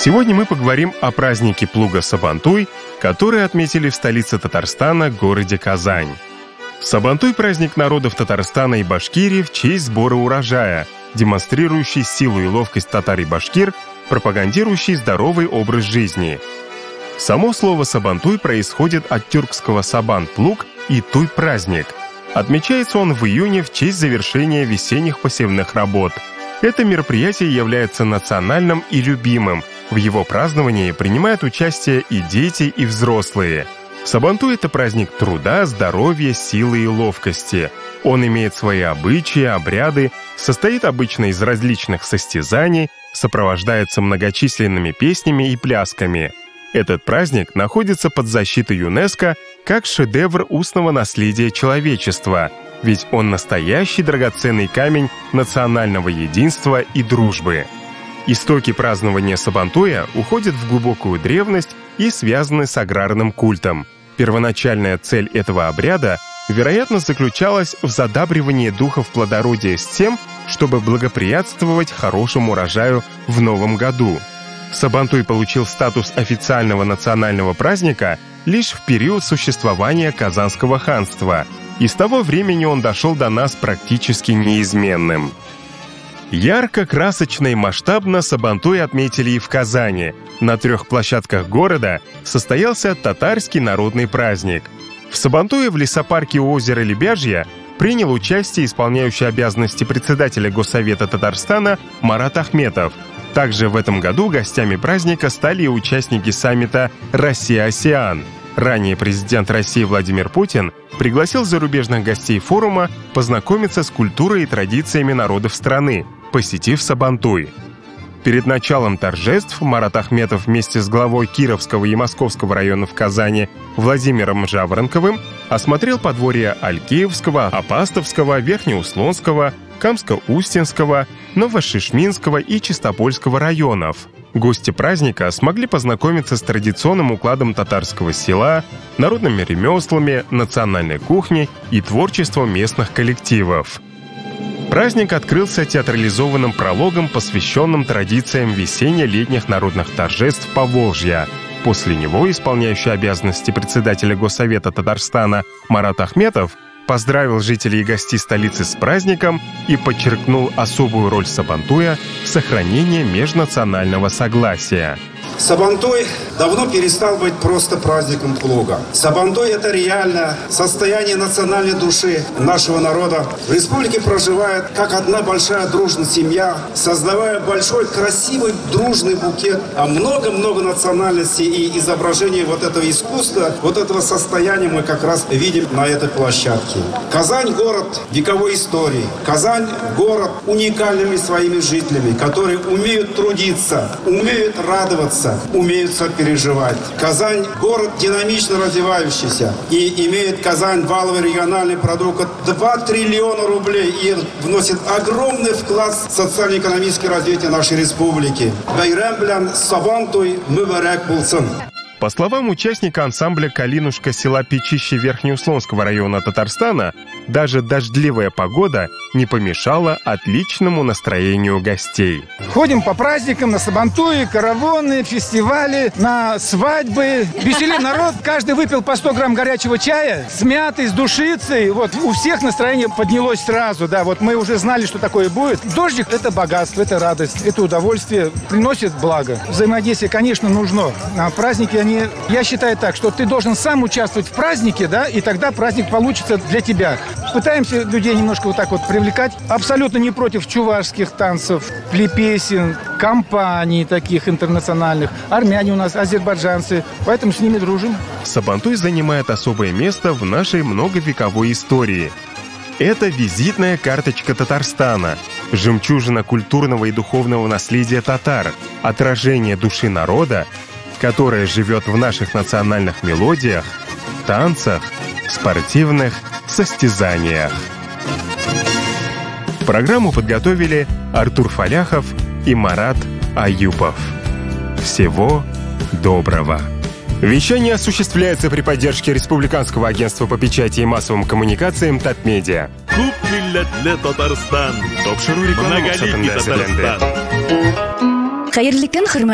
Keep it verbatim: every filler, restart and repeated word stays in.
Сегодня мы поговорим о празднике плуга Сабантуй, который отметили в столице Татарстана, городе Казань. Сабантуй – праздник народов Татарстана и Башкирии в честь сбора урожая, демонстрирующий силу и ловкость татар и башкир, пропагандирующий здоровый образ жизни. Само слово «сабантуй» происходит от тюркского «сабан» – плуг и «туй» – праздник. Отмечается он в июне в честь завершения весенних посевных работ. Это мероприятие является национальным и любимым. В его праздновании принимают участие и дети, и взрослые. Сабантуй – это праздник труда, здоровья, силы и ловкости. Он имеет свои обычаи, обряды, состоит обычно из различных состязаний, сопровождается многочисленными песнями и плясками. Этот праздник находится под защитой ЮНЕСКО как шедевр устного наследия человечества, ведь он настоящий драгоценный камень национального единства и дружбы. Истоки празднования Сабантуя уходят в глубокую древность и связаны с аграрным культом. Первоначальная цель этого обряда, вероятно, заключалась в задабривании духов плодородия с тем, чтобы благоприятствовать хорошему урожаю в новом году. Сабантуй получил статус официального национального праздника лишь в период существования Казанского ханства, и с того времени он дошел до нас практически неизменным. Ярко, красочно и масштабно Сабантуй отметили и в Казани. На трех площадках города состоялся татарский народный праздник. В Сабантуе в лесопарке у озера Лебяжье принял участие исполняющий обязанности председателя Госсовета Татарстана Марат Ахметов. Также в этом году гостями праздника стали и участники саммита «Россия-АСЕАН». Ранее президент России Владимир Путин пригласил зарубежных гостей форума познакомиться с культурой и традициями народов страны, посетив Сабантуй. Перед началом торжеств Марат Ахметов вместе с главой Кировского и Московского районов Казани Владимиром Жаворонковым осмотрел подворья Алькеевского, Апастовского, Верхнеуслонского, Камско-Устинского, Новошишминского и Чистопольского районов. Гости праздника смогли познакомиться с традиционным укладом татарского села, народными ремеслами, национальной кухней и творчеством местных коллективов. Праздник открылся театрализованным прологом, посвященным традициям весенне-летних народных торжеств Поволжья. После него исполняющий обязанности председателя Госсовета Татарстана Марат Ахметов поздравил жителей и гостей столицы с праздником и подчеркнул особую роль Сабантуя в сохранении межнационального согласия. Сабантуй давно перестал быть просто праздником плуга. Сабантуй – это реально состояние национальной души нашего народа. В республике проживает как одна большая дружная семья, создавая большой, красивый, дружный букет, а много-много национальностей и изображений вот этого искусства, вот этого состояния мы как раз видим на этой площадке. Казань – город вековой истории. Казань – город уникальными своими жителями, которые умеют трудиться, умеют радоваться, умеют сопереживать. Казань – город динамично развивающийся. И имеет Казань валовый региональный продукт два триллиона рублей и вносит огромный вклад в социально-экономическое развитие нашей республики. Байрам белян Сабантуй мубарак булсын. По словам участника ансамбля «Калинушка» села Печище Верхнеуслонского района Татарстана, даже дождливая погода не помешала отличному настроению гостей. Ходим по праздникам, на Сабантуи, караваны, фестивали, на свадьбы. Веселим народ. Каждый выпил по сто грамм горячего чая с мятой, с душицей. Вот у всех настроение поднялось сразу. Да, вот мы уже знали, что такое будет. Дождик – это богатство, это радость, это удовольствие, приносит благо. Взаимодействие, конечно, нужно. А праздники, они, я считаю так, что ты должен сам участвовать в празднике, да, и тогда праздник получится для тебя. Пытаемся людей немножко вот так вот привлекать. Абсолютно не против чувашских танцев, песен, компаний таких интернациональных. Армяне у нас, азербайджанцы, поэтому с ними дружим. Сабантуй занимает особое место в нашей многовековой истории. Это визитная карточка Татарстана, жемчужина культурного и духовного наследия татар, отражение души народа, которая живет в наших национальных мелодиях, танцах, спортивных состязаниях. Программу подготовили Артур Фаляхов и Марат Аюпов. Всего доброго! Вещание осуществляется при поддержке Республиканского агентства по печати и массовым коммуникациям «Татмедиа». Күп милләтле Татарстан. Топшыру рекламы Многоликий Татарстан.